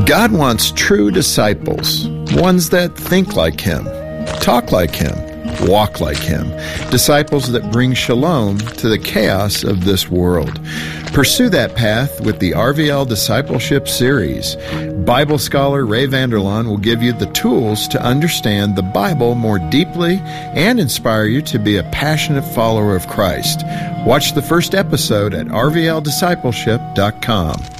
God wants true disciples, ones that think like Him, talk like Him, walk like Him, disciples that bring shalom to the chaos of this world. Pursue that path with the RVL Discipleship Series. Bible scholar Ray Vander Laan will give you the tools to understand the Bible more deeply and inspire you to be a passionate follower of Christ. Watch the first episode at rvldiscipleship.com.